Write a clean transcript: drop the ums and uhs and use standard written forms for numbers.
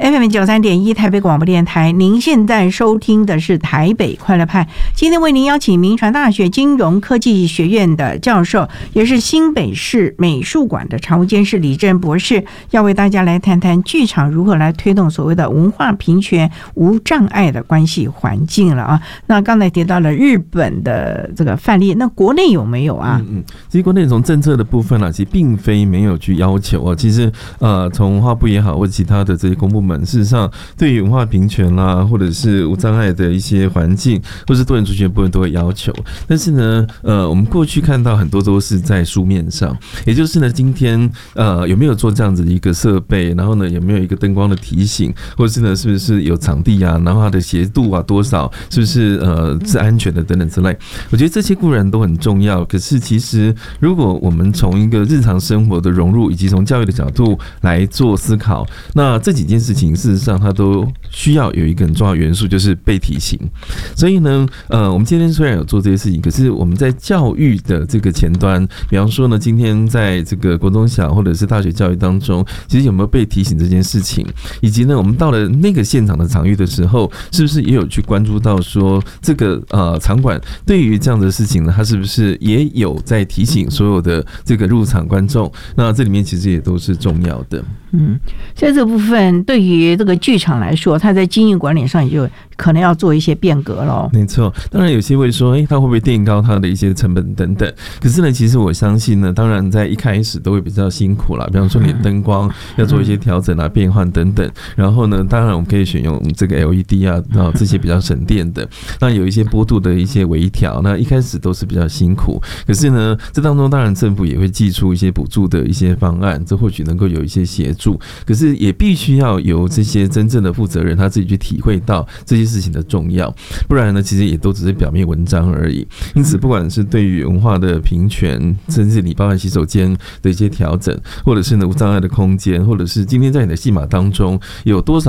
FM93.1 台北广播电台，您现在收听的是台北快乐派。今天为您邀请民传大学金融科技学院的教授，也是新北市美术馆的常务监事李正博士，要为大家来谈谈剧场如何来推动所谓的文化平权无障碍的关系环境了啊。那刚才提到了日本的这个范例，那国内有没有啊？ 其实国内从政策的部分其实并非没有去要求啊。其实从文化部也好，或者其他的这些公部门，事实上对于文化平权啦，或者是无障碍的一些环境，或是多元族群的部分都会要求。但是呢，我们过去看到很多都是在书面上，也就是呢，今天有没有做这样子的一个设备，然后呢有没有一个灯光的提醒，或者是呢是不是有场地啊，然后它的斜度啊多少，是不是是安全的等等之类。我觉得这些固然都很重要，可是其实如果我们从一个日常生活的融入，以及从教育的角度来做思考，那这几件事情事实上它都需要有一个很重要的元素，就是被提醒。所以呢我们今天虽然有做这些事情，可是我们在教育的这个前端，比方说呢今天在这个国中小或者是大学教育当中，其实有没有被提醒这件事情，以及呢我们到了那个现场的场域的时候，是不是也有去关注到说这个场馆对于这样的事情呢，它是不是也有在提醒所有的这个入场观众，那这里面其实也都是重要的。 所以这部分对于这个剧场来说，它在经营管理上也就可能要做一些变革咯。 没错，当然有些会说它会不会垫高它的一些成本等等，可是呢其实我相信呢，当然在一开始都会比较辛苦啦，比方说你的灯光要做一些调整变换等等，然后呢当然我们可以选用这个 LED 这些比较省电的，那有一些波度的一些微调，那一开始都是比较辛苦，可是呢这当中当然政府也会祭出一些补助的一些方案，这或许能够有一些协助，可是也必须要由这些真正的负责人他自己去体会到这些事情的重要，不然呢其实也都只是表面文章而已。因此不管是对于文化的平权，甚至你包含洗手间的一些调整，或者是呢无障碍的空间，或者是今天在你的戏码当中有多少